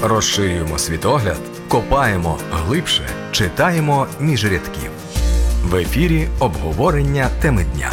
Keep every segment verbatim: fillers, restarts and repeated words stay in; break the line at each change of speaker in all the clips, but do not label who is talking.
Розширюємо світогляд, копаємо глибше, читаємо між рядків. В ефірі обговорення теми дня.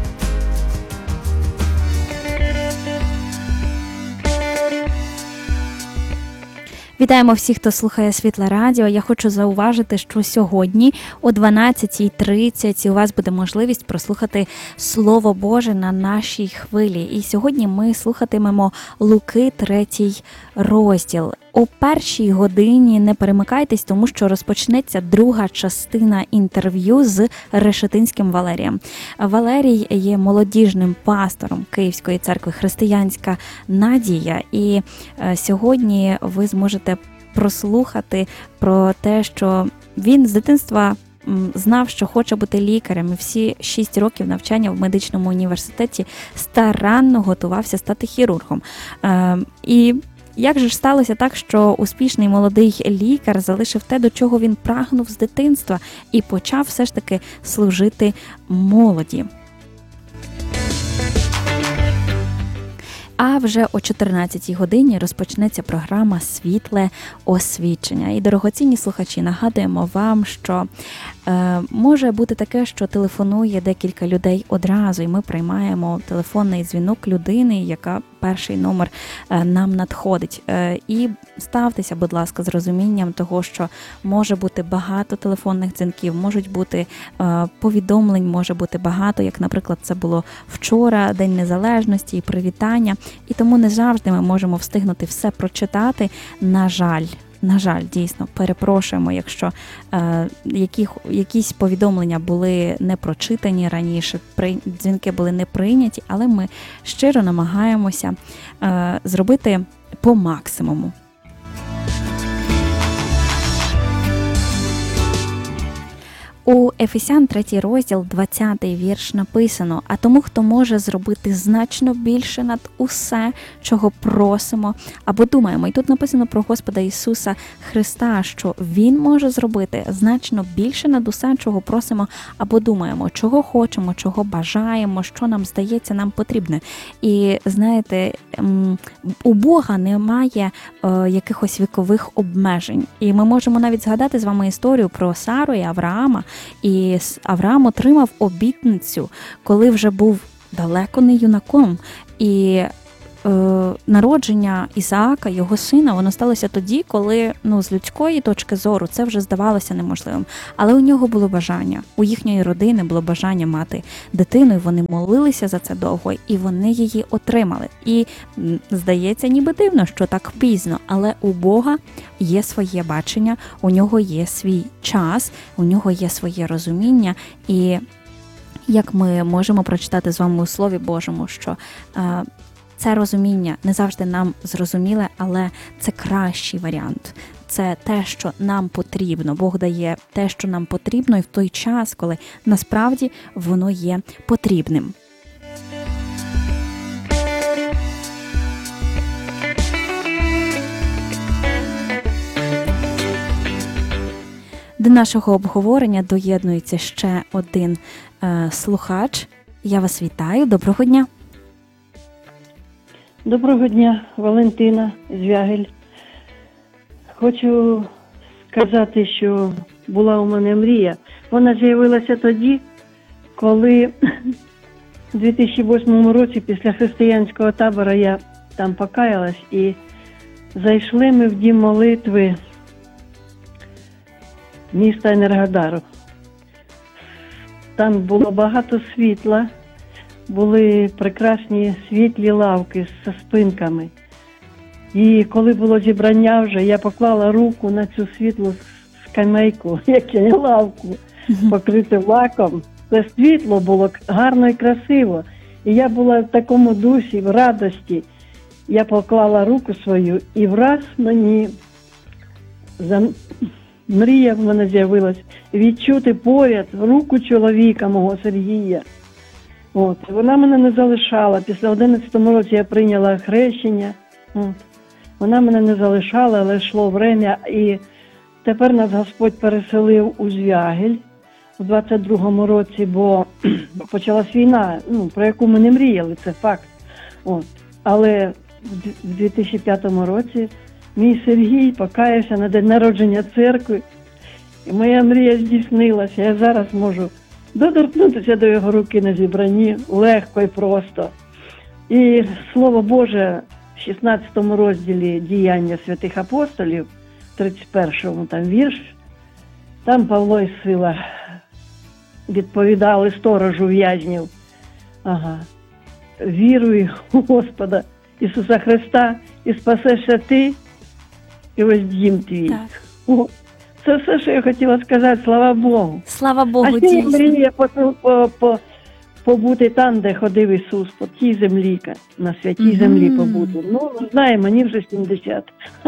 Вітаємо всіх, хто слухає Світле Радіо. Я хочу зауважити, що сьогодні о дванадцятій тридцять у вас буде можливість прослухати Слово Боже на нашій хвилі. І сьогодні ми слухатимемо Луки, третій розділ. О першій годині не перемикайтесь, тому що розпочнеться друга частина інтерв'ю з Решетинським Валерієм. Валерій є молодіжним пастором Київської церкви «Християнська надія». І сьогодні ви зможете прослухати про те, що він з дитинства знав, що хоче бути лікарем, і всі шість років навчання в медичному університеті старанно готувався стати хірургом. І як же ж сталося так, що успішний молодий лікар залишив те, до чого він прагнув з дитинства, і почав все ж таки служити молоді? А вже о чотирнадцятій годині розпочнеться програма «Світле освічення». І, дорогоцінні слухачі, нагадуємо вам, що е, може бути таке, що телефонує декілька людей одразу, і ми приймаємо телефонний дзвінок людини, яка перший номер е, нам надходить. Е, і ставтеся, будь ласка, з розумінням того, що може бути багато телефонних дзвінків, можуть бути е, повідомлень, може бути багато, як, наприклад, це було вчора, День Незалежності і привітання. І тому не завжди ми можемо встигнути все прочитати. На жаль, на жаль, дійсно, перепрошуємо, якщо е, які, якісь повідомлення були не прочитані раніше, при, дзвінки були не прийняті, але ми щиро намагаємося е, зробити по максимуму. У Ефесян третій розділ, двадцятий вірш написано: «А тому, хто може зробити значно більше над усе, чого просимо або думаємо». І тут написано про Господа Ісуса Христа, що Він може зробити значно більше над усе, чого просимо або думаємо, чого хочемо, чого бажаємо, що нам здається, нам потрібне. І, знаєте, у Бога немає е, якихось вікових обмежень. І ми можемо навіть згадати з вами історію про Сару і Авраама. І Авраам отримав обітницю, коли вже був далеко не юнаком. І е, народження Ісаака, його сина, воно сталося тоді, коли, ну, з людської точки зору це вже здавалося неможливим. Але у нього було бажання, у їхньої родини було бажання мати дитину, і вони молилися за це довго, і вони її отримали. І здається, ніби дивно, що так пізно, але у Бога є своє бачення, у нього є свій час, у нього є своє розуміння. І як ми можемо прочитати з вами у Слові Божому, що е, це розуміння не завжди нам зрозуміле, але це кращий варіант. Це те, що нам потрібно. Бог дає те, що нам потрібно, і в той час, коли насправді воно є потрібним. До нашого обговорення доєднується ще один е, слухач. Я вас вітаю. Доброго дня.
Доброго дня, Валентина Звягель. Хочу сказати, що була у мене мрія. Вона з'явилася тоді, коли у дві тисячі восьмому році після християнського табору я там покаялась, і зайшли ми в дім молитви міста Енергодару. Там було багато світла, були прекрасні світлі лавки з спинками. І коли було зібрання вже, я поклала руку на цю світлу скамейку, як і лавку, покриту лаком. Це світло було гарно і красиво. І я була в такому дусі, в радості. Я поклала руку свою, і враз мені за... мрія в мене з'явилась відчути поряд руку чоловіка мого Сергія. От. Вона мене не залишала. Після одинадцятому році я прийняла хрещення. От. Вона мене не залишала, але йшло время. І тепер нас Господь переселив у Звягель у двадцять другому році, бо почалась війна, ну, про яку ми не мріяли, це факт. От. Але в дві тисячі п'ятому році мій Сергій покаявся на день народження церкви, і моя мрія здійснилася. Я зараз можу доторкнутися до його руки на зібранні легко і просто. І Слово Боже в шістнадцятому розділі «Діяння святих апостолів», тридцять першому там вірш, там Павло і Сила відповідали сторожу в'язнів. Ага. Віруй у Господа Ісуса Христа і спасешся ти, і ось дім твій.
Так.
О, це все, що я хотіла сказати, слава Богу.
Слава
А
Богу,
ще я
дійсно.
мрію по, по, по, побути там, де ходив Ісус, по тій землі, на святій
Мгм.
землі побути. Ну, не знаю, мені вже сімдесят.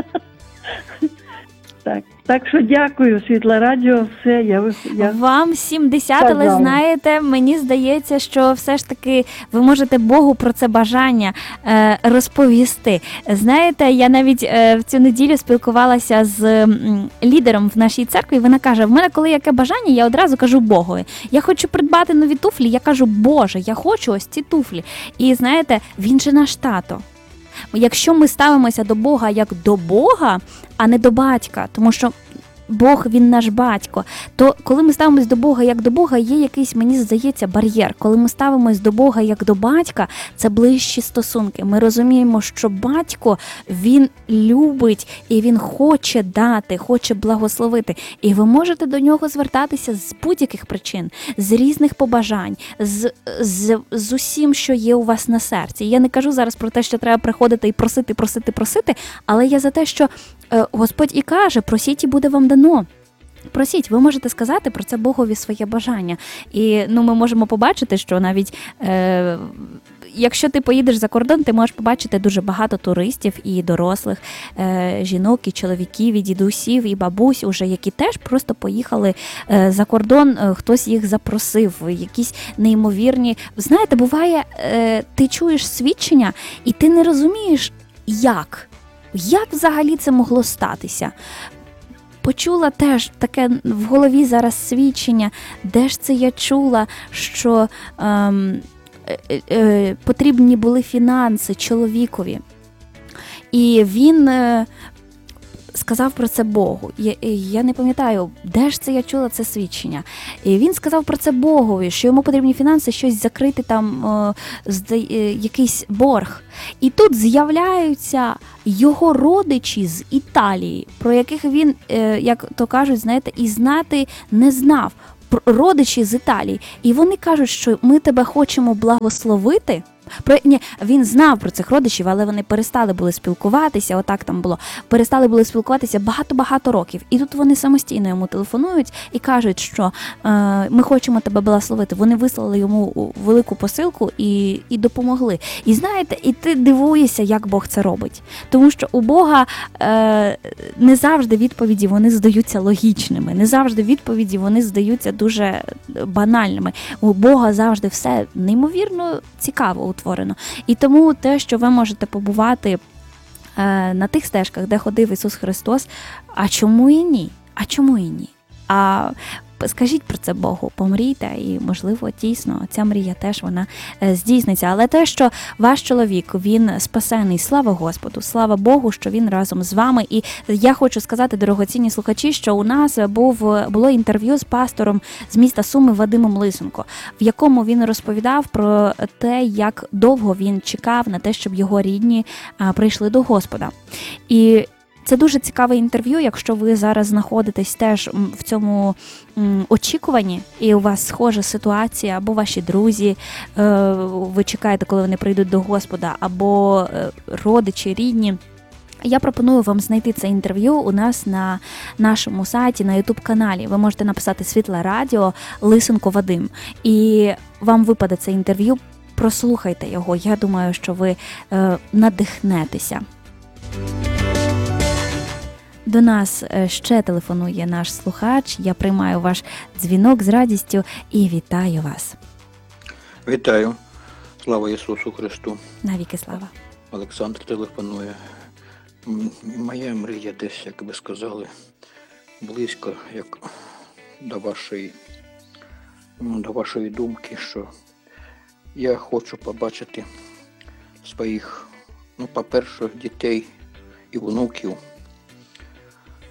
Так. Так що дякую, Світле Радіо, все, я, вих- я...
Вам сімдесят, але
Сказала.
знаєте, мені здається, що все ж таки ви можете Богу про це бажання е, розповісти. Знаєте, я навіть е, в цю неділю спілкувалася з м, лідером в нашій церкві, і вона каже, в мене коли яке бажання, я одразу кажу Богу. Я хочу придбати нові туфлі, я кажу, Боже, я хочу ось ці туфлі. І знаєте, він же наш тато. Якщо ми ставимося до Бога як до Бога, а не до батька, тому що Бог, він наш батько, то коли ми ставимось до Бога як до Бога, є якийсь, мені здається, бар'єр. Коли ми ставимось до Бога як до батька, це ближчі стосунки. Ми розуміємо, що батько, він любить і він хоче дати, хоче благословити. І ви можете до нього звертатися з будь-яких причин, з різних побажань, з, з, з усім, що є у вас на серці. Я не кажу зараз про те, що треба приходити і просити, просити, просити, але я за те, що е, Господь і каже, просіть і буде вам дано. Просіть, ви можете сказати про це Богові своє бажання. І ну, ми можемо побачити, що навіть е, якщо ти поїдеш за кордон, ти можеш побачити дуже багато туристів і дорослих, е, жінок, і чоловіків, і дідусів, і бабусь, уже, які теж просто поїхали е, за кордон, е, хтось їх запросив, якісь неймовірні. Знаєте, буває, е, ти чуєш свідчення, і ти не розумієш, як. Як взагалі це могло статися? Почула теж таке в голові зараз свідчення, де ж це я чула, що ем, е, е, потрібні були фінанси чоловікові. І він е, сказав про це Богу. Я, я не пам'ятаю, де ж це я чула це свідчення. І він сказав про це Богові, що йому потрібні фінанси, щось закрити там, е, зда, е, якийсь борг. І тут з'являються його родичі з Італії, про яких він, е, як то кажуть, знаєте, і знати не знав. Родичі з Італії. І вони кажуть, що ми тебе хочемо благословити. Про, ні, він знав про цих родичів, але вони перестали були спілкуватися, отак там було, перестали були спілкуватися багато-багато років. І тут вони самостійно йому телефонують і кажуть, що е, ми хочемо тебе благословити. Вони вислали йому велику посилку і, і допомогли. І знаєте, і ти дивуєшся, як Бог це робить. Тому що у Бога е, не завжди відповіді вони здаються логічними, не завжди відповіді вони здаються дуже банальними. У Бога завжди все неймовірно цікаво утворено. І тому те, що ви можете побувати е, на тих стежках, де ходив Ісус Христос, а чому і ні? А чому і ні? А скажіть про це Богу, помрійте, і, можливо, дійсно, ця мрія теж вона е, здійсниться. Але те, що ваш чоловік, він спасений, слава Господу, слава Богу, що він разом з вами. І я хочу сказати, дорогоцінні слухачі, що у нас був, було інтерв'ю з пастором з міста Суми Вадимом Лисенко, в якому він розповідав про те, як довго він чекав на те, щоб його рідні а, прийшли до Господа. І це дуже цікаве інтерв'ю, якщо ви зараз знаходитесь теж в цьому очікуванні, і у вас схожа ситуація, або ваші друзі, ви чекаєте, коли вони прийдуть до Господа, або родичі, рідні. Я пропоную вам знайти це інтерв'ю у нас на нашому сайті, на ютуб-каналі. Ви можете написати «Світле Радіо», Лисенко Вадим, і вам випаде це інтерв'ю. Прослухайте його, я думаю, що ви надихнетеся. До нас ще телефонує наш слухач. Я приймаю ваш дзвінок з радістю і вітаю вас.
Вітаю. Слава Ісусу Христу.
Навіки слава.
Олександр телефонує. Моя мрія десь, як ви сказали, близько, як до вашої, до вашої думки, що я хочу побачити своїх, ну, по-перше, дітей і внуків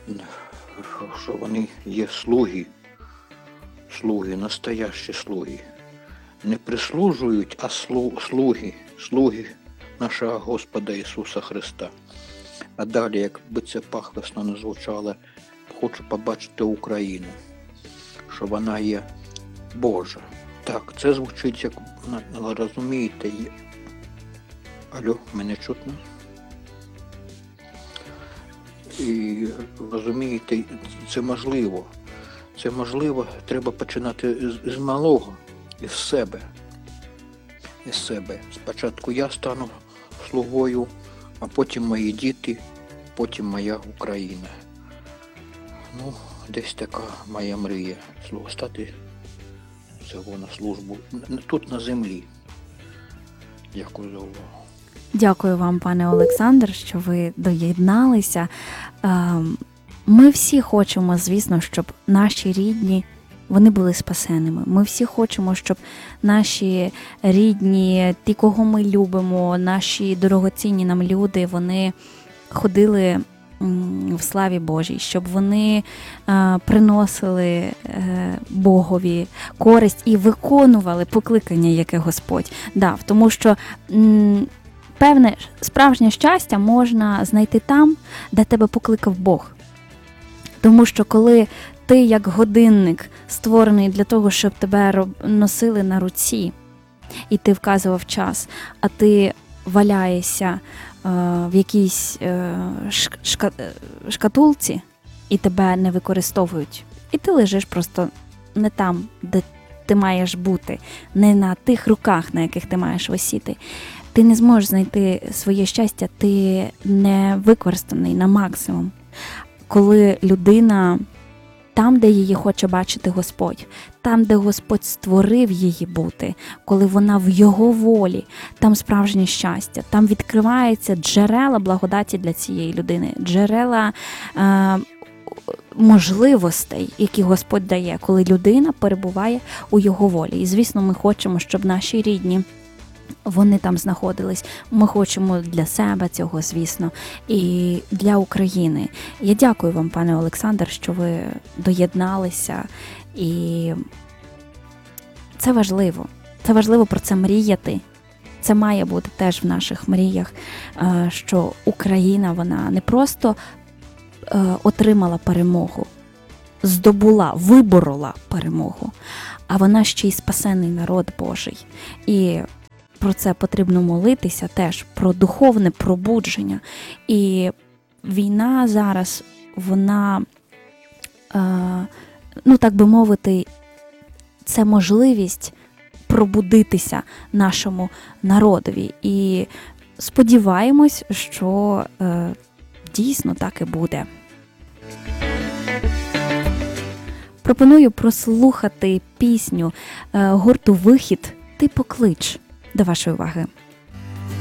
що вони є слуги, слуги, настоящі слуги. Не прислужують, а слуги, слуги нашого Господа Ісуса Христа. А далі, як би це пафосно не звучало, хочу побачити Україну, що вона є Божа. Так, це звучить, як, розумієте, є... Алло, мене чутно? І розумієте, це можливо. Це можливо, треба починати з, з малого, із себе. Із себе. Спочатку я стану слугою, а потім мої діти, потім моя Україна. Ну, десь така моя мрія. Стати всього на службу. Тут на землі. Дякую за увагу.
Дякую вам, пане Олександр, що ви доєдналися. Ми всі хочемо, звісно, щоб наші рідні, вони були спасеними. Ми всі хочемо, щоб наші рідні, ті, кого ми любимо, наші дорогоцінні нам люди, вони ходили в славі Божій, щоб вони е, приносили е, Богові користь і виконували покликання, яке Господь дав. Тому що м, певне справжнє щастя можна знайти там, де тебе покликав Бог. Тому що коли ти як годинник створений для того, щоб тебе носили на руці, і ти вказував час, а ти валяєшся в якійсь шка- шкатулці і тебе не використовують. І ти лежиш просто не там, де ти маєш бути, не на тих руках, на яких ти маєш висіти. Ти не зможеш знайти своє щастя, ти не використаний на максимум. Коли людина там, де її хоче бачити Господь, там, де Господь створив її бути, коли вона в Його волі, там справжнє щастя, там відкриваються джерела благодаті для цієї людини, джерела е, можливостей, які Господь дає, коли людина перебуває у Його волі. І, звісно, ми хочемо, щоб наші рідні, вони там знаходились. Ми хочемо для себе цього, звісно, і для України. Я дякую вам, пане Олександр, що ви доєдналися. І це важливо. Це важливо про це мріяти. Це має бути теж в наших мріях, що Україна, вона не просто отримала перемогу, здобула, виборола перемогу, а вона ще й спасений народ Божий. І про це потрібно молитися теж, про духовне пробудження. І війна зараз, вона, е, ну так би мовити, це можливість пробудитися нашому народові. І сподіваємось, що е, дійсно так і буде. Пропоную прослухати пісню е, гурту «Вихід» «Ти поклич». До вашої уваги.